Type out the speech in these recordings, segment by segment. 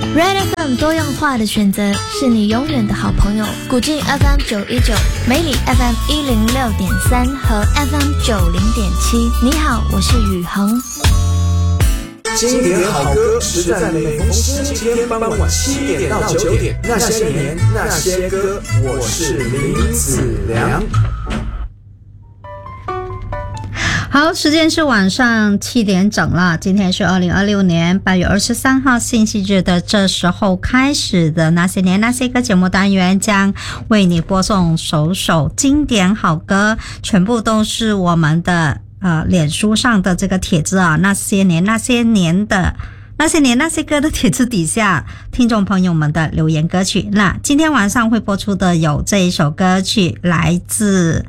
Red FM 多样化的选择是你永远的好朋友。古晋 FM 919，梅里 FM 106.3和 FM 90.7。你好，我是宇恒。 经典好歌是在每逢星期天傍晚7点到9点。那些年，那些歌，我是林子良。 好，时间是晚上7点整了。今天是2026年8月23号星期日的这时候开始的那些年那些歌节目单元，将为你播送首首经典好歌，全部都是我们的脸书上的这个帖子啊，那些年那些歌的帖子底下听众朋友们的留言歌曲。那今天晚上会播出的有这一首歌曲，来自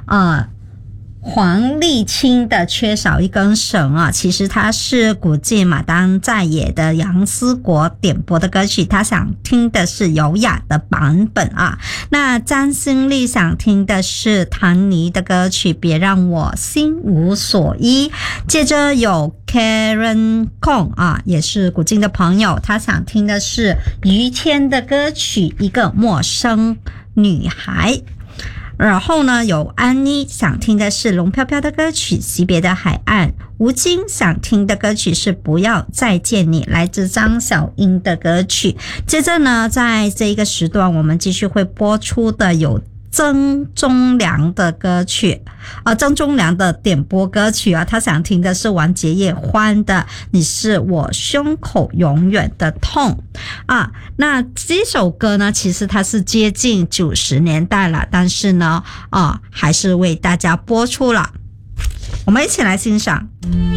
黄立清的缺少一根绳啊，其实他是古晋马当在野的杨思国点播的歌曲，他想听的是优雅的版本啊。那张新丽想听的是唐尼的歌曲别让我心无所依。接着有 Karen Kong 啊，也是古晋的朋友，他想听的是于天的歌曲一个陌生女孩。然后呢，有安妮想听的是龙飘飘的歌曲《惜别的海岸》，吴京想听的歌曲是不要再见你，来自张小英的歌曲。接着呢，在这一个时段我们继续会播出的有曾宗良的歌曲曾宗良的点播歌曲啊，他想听的是王杰业欢的你是我胸口永远的痛啊。那这首歌呢，其实它是接近90年代了，但是呢还是为大家播出了，我们一起来欣赏。